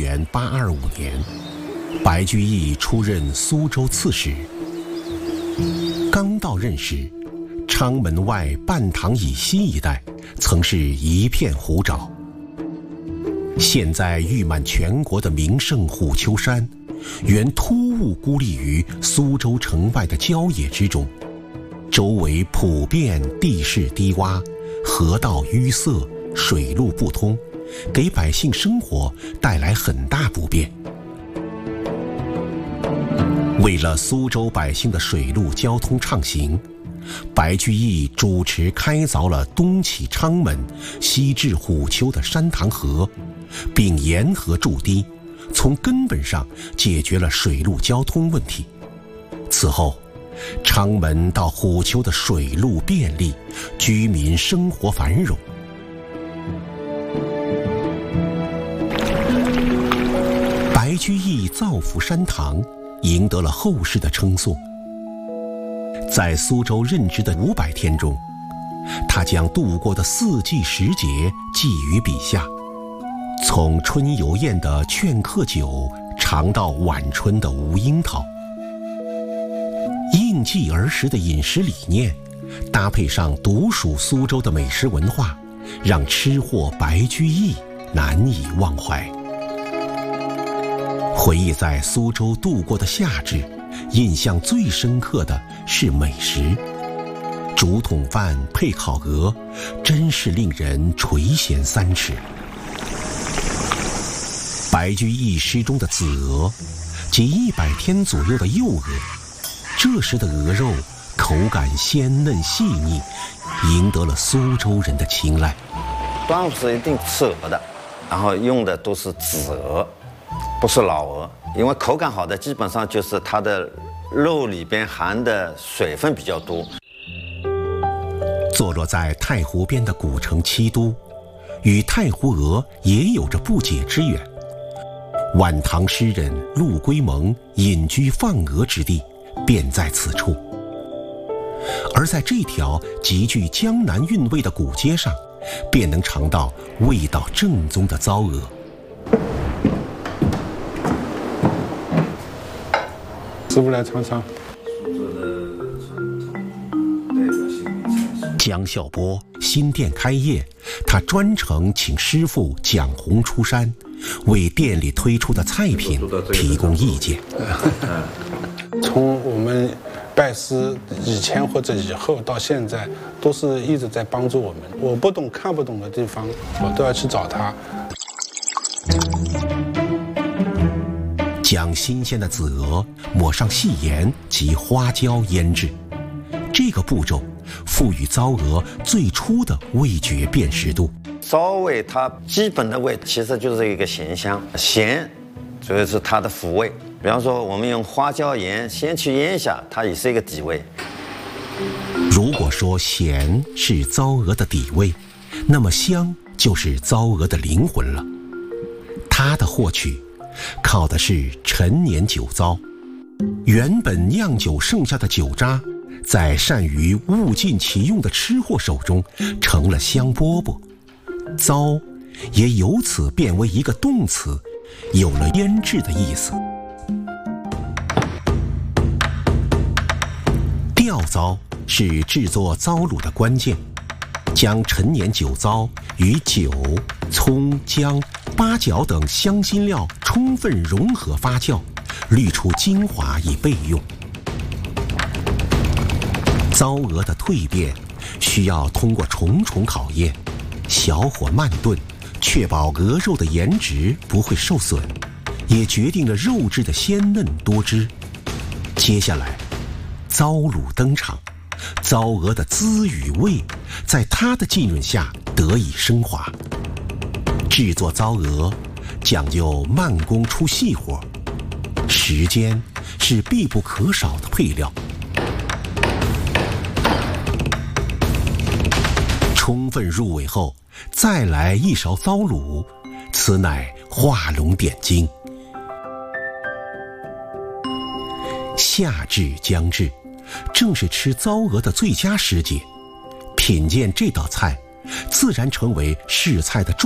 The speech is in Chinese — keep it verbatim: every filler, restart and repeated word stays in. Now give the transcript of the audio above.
元八二五年，白居易出任苏州刺史。刚到任时，昌门外半塘以西一带曾是一片湖沼。现在誉满全国的名胜虎丘山，原突兀孤立于苏州城外的郊野之中，周围普遍地势低洼，河道淤塞，水路不通，给百姓生活带来很大不便。为了苏州百姓的水路交通畅行，白居易主持开凿了东起昌门、西至虎丘的山塘河，并沿河筑堤，从根本上解决了水路交通问题。此后，昌门到虎丘的水路便利，居民生活繁荣。白居易造福山塘，赢得了后世的称颂。在苏州任职的五百天中，他将度过的四季时节记于笔下，从春游宴的劝客酒，尝到晚春的吴樱桃。应季而食的饮食理念，搭配上独属苏州的美食文化，让吃货白居易难以忘怀。回忆在苏州度过的夏至，印象最深刻的是美食，竹筒饭配烤鹅，真是令人垂涎三尺。白居易诗中的子鹅，即一百天左右的幼鹅，这时的鹅肉口感鲜嫩细腻，赢得了苏州人的青睐。 端午是一定吃鹅的，然后用的都是子鹅，不是老鹅，因为口感好的基本上就是它的肉里边含的水分比较多。 坐落在太湖边的古城七都，与太湖鹅也有着不解之缘。晚唐诗人陆龟蒙隐居放鹅之地，便在此处。而在这条极具江南韵味的古街上，便能尝到味道正宗的糟鹅。 师傅来尝尝。 江孝波新店开业，他专程请师傅蒋红出山，为店里推出的菜品提供意见。 从我们拜师以前或者以后到现在，都是一直在帮助我们。我不懂看不懂的地方，我都要去找他。 将新鲜的子鹅抹上细盐及花椒腌制，这个步骤赋予糟鹅最初的味觉辨识度。 糟味它基本的味其实就是一个咸香，咸主要是它的辅味。比方说我们用花椒盐先去腌一下，它也是一个底味。 如果说咸是糟鹅的底味，那么香就是糟鹅的灵魂了。它的获取靠的是陈年酒糟，原本酿酒剩下的酒渣，在善于物尽其用的吃货手中成了香饽饽，糟也由此变为一个动词，有了腌制的意思。吊糟是制作糟卤的关键，将陈年酒糟与酒、葱、姜、八角等香辛料充分融合发酵，滤出精华以备用。糟鹅的蜕变需要通过重重考验，小火慢炖，确保鹅肉的颜值不会受损，也决定了肉质的鲜嫩多汁。接下来，糟卤登场，糟鹅的滋与味在它的浸润下得以升华。制作糟鹅讲究慢工出细活，时间是必不可少的配料。充分入味后，再来一勺糟卤，此乃画龙点睛。夏至将至，正是吃糟鹅的最佳时节，品鉴这道菜，自然成为试菜的重